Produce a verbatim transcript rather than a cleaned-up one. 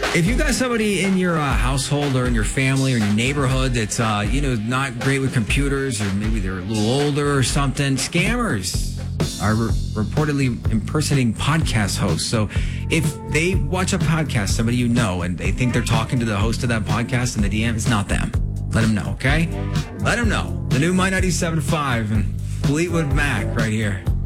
If you got somebody in your uh, household or in your family or in your neighborhood that's, uh, you know, not great with computers, or maybe they're a little older or something, scammers are re- reportedly impersonating podcast hosts. So if they watch a podcast, somebody you know, and they think they're talking to the host of that podcast in the D M, it's not them. Let them know, okay? Let them know. The new My ninety-seven point five and Fleetwood Mac right here.